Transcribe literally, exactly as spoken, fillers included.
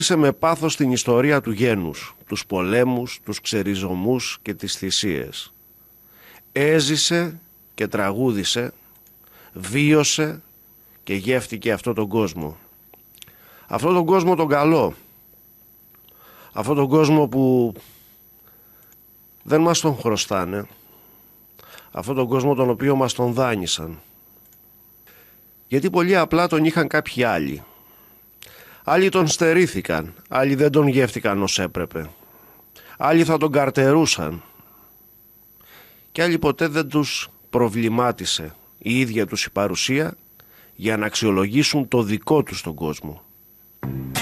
με πάθος την ιστορία του γένους, τους πολέμους, τους ξεριζωμούς και τις θυσίες. Έζησε και τραγούδισε, βίωσε και γεύτηκε αυτόν τον κόσμο. Αυτόν τον κόσμο τον καλό. Αυτόν τον κόσμο που δεν μας τον χρωστάνε. Αυτόν τον κόσμο τον οποίο μας τον δάνεισαν. Γιατί πολύ απλά τον είχαν κάποιοι άλλοι. Άλλοι τον στερήθηκαν, άλλοι δεν τον γεύτηκαν ως έπρεπε. Άλλοι θα τον καρτερούσαν. Και άλλοι ποτέ δεν τους προβλημάτισε η ίδια τους η παρουσία για να αξιολογήσουν το δικό τους τον κόσμο.